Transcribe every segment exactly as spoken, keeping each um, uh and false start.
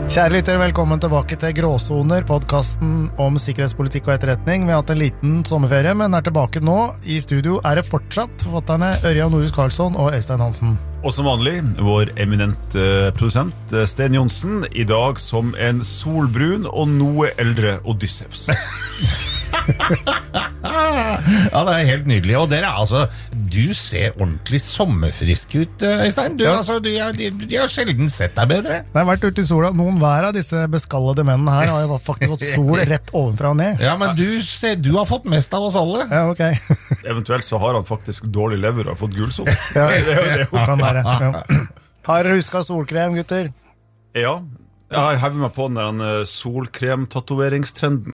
Kjære lytter, velkommen tilbake til Gråsoner, podcasten om sikkerhetspolitikk og etterretning. Vi har hatt en liten sommerferie, men er tilbake nå. I studio er det fortsatt forfatterne Ørjan Norhus Karlsson og Øystein Hansen. Og som vanlig, vår eminent uh, produsent Sten Jonsen, i dag som en solbrun og noe eldre Odysseus. Ja, det er helt nydelig. Og dere, altså, du ser ordentlig sommerfrisk ut, Øystein. Du, Ja. altså, du, jeg, de, de har sjelden sett deg bedre. Det har vært ute i sola. Noen hver av disse beskallede mennene her har jo faktisk fått sol rett ovenfra og ned. Ja, men du, ser, du har fått mest av oss alle. Ja, ok. Eventuelt så har han faktisk dårlig lever og har fått gulsol. Ja, Det er jo det. kan være. Ja. Har dere husket solkrem, gutter? Ja, jeg hever meg på den der solkrem-tatoveringstrenden.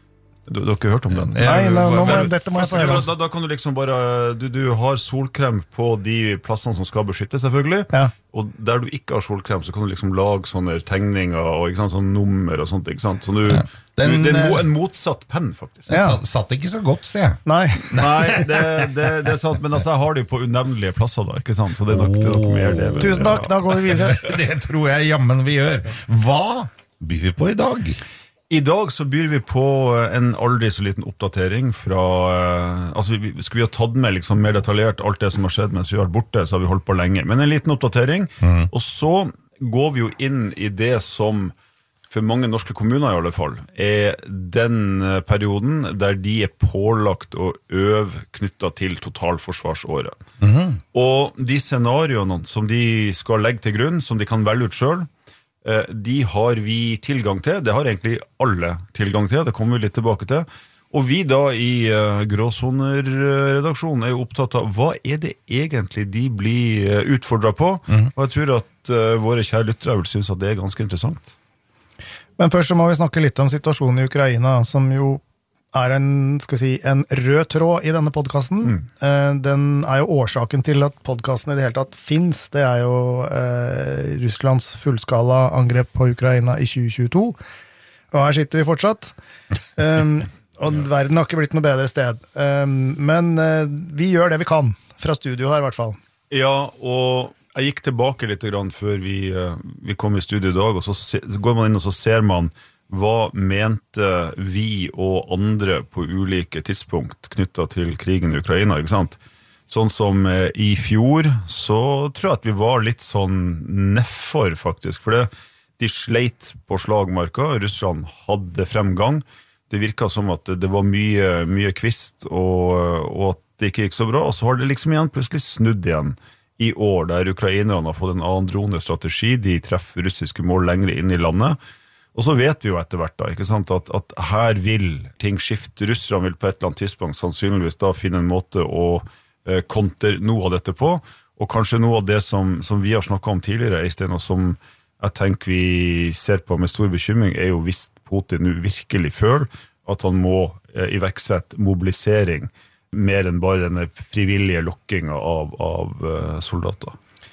Du, du har ikke hørt om den? Nei, nå, nå må, Men- dette må jeg få Ja, høre. da, da kan du liksom bare du, du har solkrem på de plassene som skal beskytte, selvfølgelig. Ja. Og der du ikke har solkrem, så kan du liksom lage sånne tegninger og ikke sant, sånne nummer og sånt, ikke sant? Så du, Den, du, det er en, mo- eh, en motsatt penn, faktisk. Ja. Sa- Satt ikke så godt, ser jeg. Nei. Nei, det, det, det er sant, men altså, jeg har det jo på unevnelige plasser da, ikke sant? Så det er nok, det er nok mer det. Tusen takk, da går vi videre. Det tror jeg jammen vi gjør. Hva byr vi på i dag? I dag så byr vi på en aldri så liten oppdatering fra, eh, altså vi, skulle vi ha tatt med liksom mer detaljert alt det som har skjedd mens vi har vært borte, så har vi holdt på lenge. Men en liten oppdatering, og så går vi jo inn i det som for mange norske kommuner i alle fall, er den eh, perioden der de er pålagt å øve knyttet til totalforsvarsåret. Og de scenarioene som de skal legge til grunn, som de kan velge ut selv, eh, de har vi tilgang til. Det har egentlig alle tilgang til, det kommer vi litt tilbake til. Og vi da i uh, Gråsoner-redaksjonen er jo opptatt av hva er det egentlig de blir uh, utfordret på, og jeg tror at uh, våre kjære lyttere vil synes at det er ganske interessant. Men først så må vi snakke litt om situasjonen i Ukraina, som jo er en, skal vi si, en rød tråd i denne podcasten. Eh, den er jo årsaken til at podcasten i det hele tatt finnes. Det er jo eh, Russlands fullskala angrep på Ukraina i tjue tjueto. Og her sitter vi fortsatt. Um, og verden har ikke blitt noe bedre sted. Um, men uh, vi gjør det vi kan, fra studio her i hvert fall. Ja, og jeg gikk tilbake litt grann før vi, uh, vi kom i studio i dag, og så, se, så går man inn og så ser man hva mente vi og andre på ulike tidspunkt knyttet til krigen i Ukraina, ikke sant? Sånn som uh, i fjor, så tror jeg at vi var litt sånn nedfor faktisk, for det, de sleit på slagmarka, Russland hadde fremgang, det virket som at det var mye, mye kvist, og, og at det ikke gikk så bra, og så har det liksom igjen plutselig snudd igjen i år, der ukrainerne har fått en annen dronestrategi, de treffer russiske mål lengre inn i landet, og så vet vi jo etter hvert da, ikke sant, at, at her vil ting skifte, russerne vil på et eller annet tidspunkt sannsynligvis da finne en måte å eh, kontre noe av dette på, og kanskje noe av det som, som vi har snakket om tidligere, Øystein, og som jeg tenker vi ser på med stor bekymring, er jo hvis Putin nå virkelig føler at han må eh, iverksette mobilisering mer enn bare denne frivillige lokkingen av, av uh, soldater.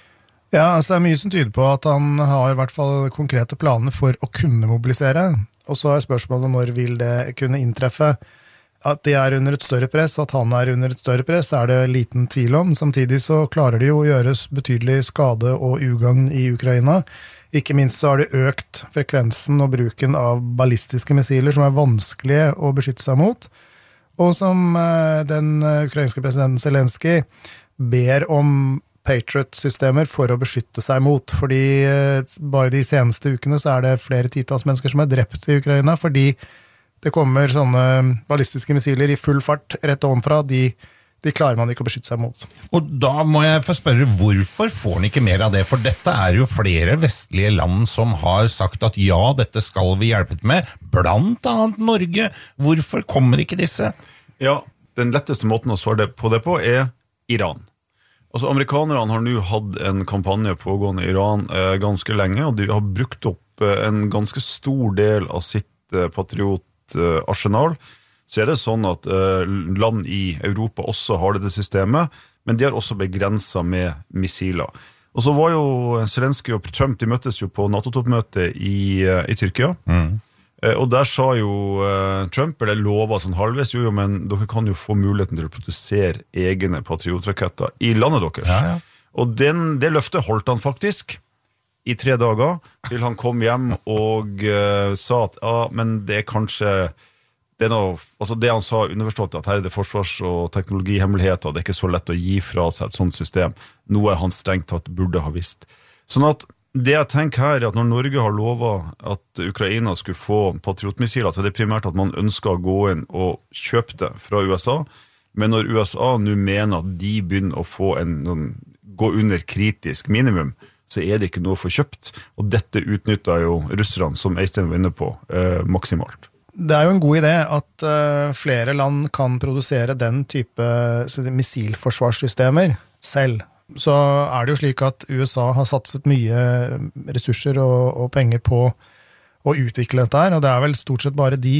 Ja, altså det er mye som tyder på at han har i hvert fall konkrete planer for å kunne mobilisere, og så er spørsmålet når vil det kunne inntreffe. At de er under et større press, at han er under et større press, er det liten tvil om. Samtidig så klarer de jo å gjøre betydelig skade og ugagn i Ukraina. Ikke minst så har de økt frekvensen og bruken av ballistiske missiler som er vanskelige å beskytte seg mot, og som den ukrainske presidenten Zelensky ber om Patriot-systemer for å beskytte seg mot, fordi bare de seneste ukene så er det flere titalls mennesker som er drept i Ukraina, fordi det kommer sånne ballistiske missiler i full fart rett ovenfra, de, de klarer man ikke å beskytte seg mot. Og da må jeg få spørre, hvorfor får han ikke mer av det? For dette er jo flere vestlige land som har sagt at ja, dette skal vi hjelpe til med, blant annet Norge. Hvorfor kommer ikke disse? Ja, den letteste måten å svare på det på er Iran. Altså, amerikanerne har nå hatt en kampanje pågående i Iran eh, ganske lenge, og de har brukt opp eh, en ganske stor del av sitt eh, patriotarsenal. Så er det sånn at eh, land i Europa også har dette systemet, men de har også begrenset med missiler. Og så var jo Zelensky og Trump, de møttes jo på NATO-toppmøte i, eh, i Tyrkia, mm. Og der sa jo uh, Trump, eller lovet sånn halvveis, jo, jo, men dere kan jo få muligheten til å produsere egne patriotraketter i landet deres. Ja, ja. Og den, det løftet holdt han faktisk i tre dager, til han kom hjem og uh, sa at ja, men det er kanskje det, er noe, altså det han sa underforstått at her er det forsvars- og teknologihemmeligheter, det er ikke så lett å gi fra seg et sånt system, noe han strengt tatt burde ha visst. Sånn at det jeg tenker her er at når Norge har lovet at Ukraina skulle få patriotmissiler, så er det primært at man ønsker å gå inn og kjøpe det fra U S A, men når U S A nå mener at de begynner å få en, en gå under kritisk minimum, så er det ikke noe for kjøpt, og dette utnytter jo russerne, som Eistein var inne på, eh, maksimalt. Det er jo en god idé at uh, flere land kan produsere den type missilforsvarssystemer selv. Så er det jo slik at U S A har satset mye ressurser og, og penger på å utvikle dette her, og det er vel stort sett bare de,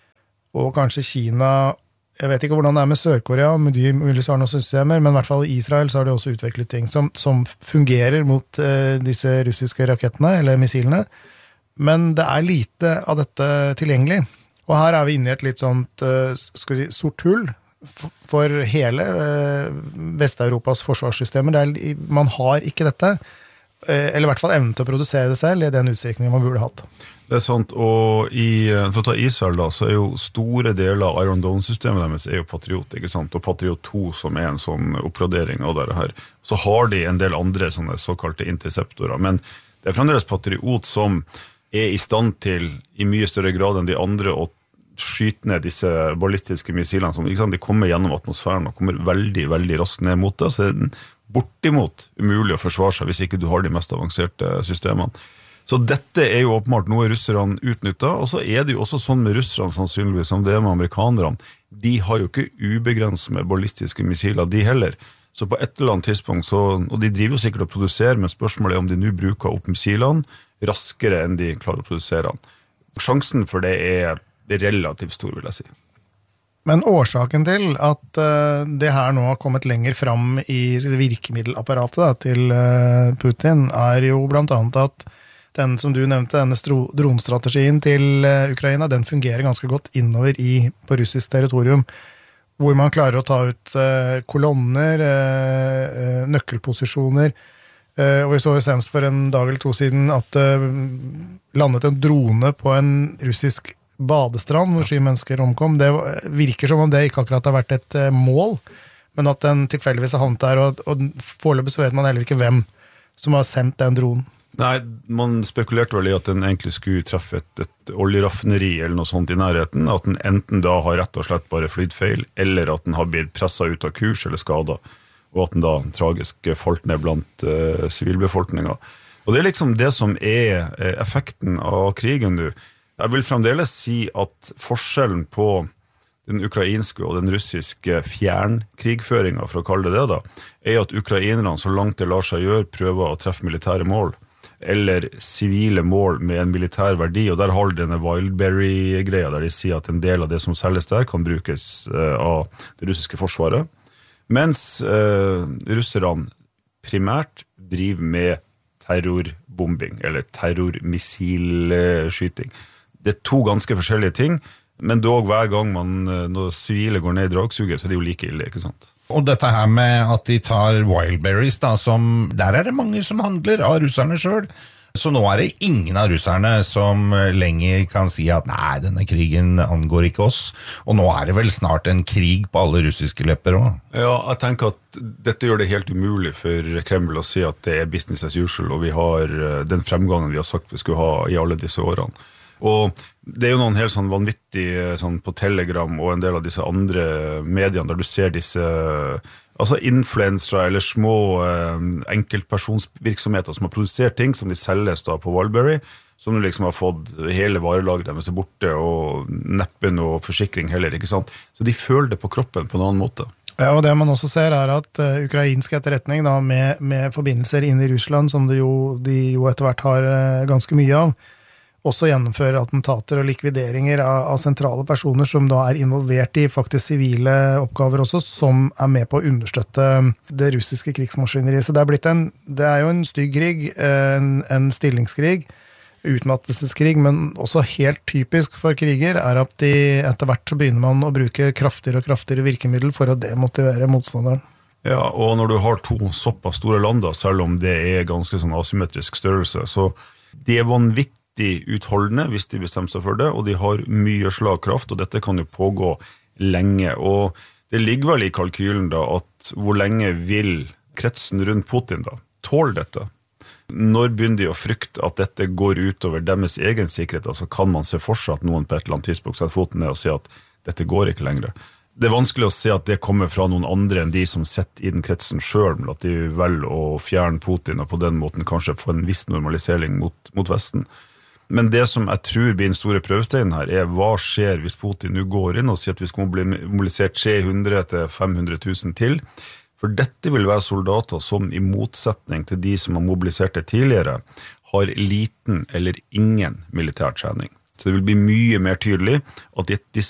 og kanskje Kina, jeg vet ikke hvordan det er med Sør-Korea, men de muligvis har noen systemer, men i hvert fall i Israel så har de også utviklet ting som, som fungerer mot uh, disse russiske rakettene, eller missilene, men det er lite av dette tilgjengelig. Og her er vi inne i et litt sånt, uh, skal vi si, sort hull, for hele Vest-Europas forsvarssystemer. Det er, man har ikke dette, eller i hvert fall evnen til å produsere det selv i den utstrekningen man burde hatt. Det er sant, og i, for å ta Israel da, så er jo store deler av Iron Dome-systemet deres er jo Patriot, ikke sant? Og Patriot to som er en sånn oppgradering av dette her. Så har de en del andre sånne såkalte interceptorer, men det er fremdeles Patriot som er i stand til i mye større grad enn de andre å skyte ned disse ballistiske missilene som, ikke sant, de kommer gjennom atmosfæren og kommer veldig, veldig raskt ned mot det, så er det bortimot umulig å forsvare seg hvis ikke du har de mest avanserte systemene. Så dette er jo åpenbart noe russerne utnytter, og så er det jo også sånn med russerne sannsynligvis som det er med amerikanerne. De har jo ikke ubegrenset med ballistiske missiler, de heller. Så på et eller annet tidspunkt, så, og de driver jo sikkert å produsere, men spørsmålet er om de nå bruker opp missilene raskere enn de klarer å produsere den. Sjansen for det er relativt stor, vil jeg si. Men årsaken til at uh, det her nå har kommet lenger fram i virkemiddelapparatet da, til uh, Putin, er jo blant annet at den som du nevnte, denne dronstrategien til uh, Ukraina, den fungerer ganske godt innover i, på russisk territorium, hvor man klarer å ta ut uh, kolonner, uh, uh, nøkkelposisjoner, uh, og vi så jo senest for en dag eller to siden at uh, landet en drone på en russisk badestrand hvor syv mennesker omkom. Det virker som om det ikke akkurat har vært et mål, men at den tilfeldigvis har havnet der, og, og foreløpig så vet man heller ikke hvem som har sendt den dronen. Nei, man spekulerte vel i at den egentlig skulle treffe et, et oljeraffineri eller noe sånt i nærheten, at den enten da har rett og slett bare flytt feil, eller at den har blitt presset ut av kurs eller skadet, og at den da tragisk falt ned blant uh, sivilbefolkningen. Og det er liksom det som er uh, effekten av krigen nå. Jeg vil fremdeles si at forskjellen på den ukrainske og den russiske fjernkrigføringen, for å kalle det det da, er at ukrainerne så langt det lar seg gjøre prøver å treffe militære mål, eller sivile mål med en militær verdi, og der har de denne Wildberry-greia, der de sier at en del av det som selges der kan brukes uh, av det russiske forsvaret, mens uh, russerne primært driver med terrorbombing, eller terrormissilskyting. Det er to ganske forskjellige ting, men dog hver gang man, når sivile går ned i dragsuget, så er det jo like ille, ikke sant? Og dette her med at de tar wildberries, da, som, der er det mange som handler av russerne selv. Så nå er det ingen av russerne som lenger kan si at nei, denne krigen angår ikke oss. Og nå er det vel snart en krig på alle russiske lepper også. Ja, jeg tenker at dette gjør det helt umulig for Kreml å si at det er business as usual, og vi har den fremgangen vi har sagt vi skulle ha i alle disse årene. Og det er jo noen helt sånn vanvittig sånn på Telegram og en del av disse andre mediene der du ser disse altså influensere eller små eh, enkeltpersonsvirksomheter som har produsert ting som de selges da på Wildberry, som du liksom har fått hele varelagret med seg borte og neppen og forsikring heller, ikke sant? Så de føler det på kroppen på en annen måte. Ja, og det man også ser er at uh, ukrainsk etterretning da, med, med forbindelser inn i Russland, som de jo, de jo etter hvert har uh, ganske mye av, også gjennomfører attentater og likvideringer av, av sentrale personer som da er involvert i faktisk sivile oppgaver også, som er med på å understøtte det russiske krigsmaskineriet. Så det er, blitt en, det er jo en stygg krig, en, en stillingskrig, utmattelseskrig, men også helt typisk for kriger er at de, etter hvert så begynner man å bruke kraftigere og kraftigere virkemiddel for å demotivere motstanderen. Ja, og når du har to såpass store land, da, selv om det er ganske sånn asymmetrisk størrelse, så de er vanvittig utholdende hvis de bestemmer seg for det, og de har mye slagkraft, og dette kan jo pågå lenge. Og det ligger vel i kalkylen da, at hvor lenge vil kretsen rundt Putin da tåle dette? Når begynner de å frykte at dette går ut over deres egen sikkerhet, så kan man se for seg at noen på et eller annet tidspunkt setter foten ned og sier at dette går ikke lenger. Det er vanskelig å se at det kommer fra noen andre enn de som sitter i den kretsen selv, at de velger å fjerne Putin og på den måten kanskje få en viss normalisering mot, mot Vesten. Men det som jeg tror blir den store prøvesteinen her er hva skjer hvis Putin nå går inn og sier at vi skal mobilisere tre hundre til fem hundre tusen til. For dette vil være soldater som i motsetning til de som har mobilisert det tidligere, har liten eller ingen militærtrening. Så det vil bli mye mer tydelig at i et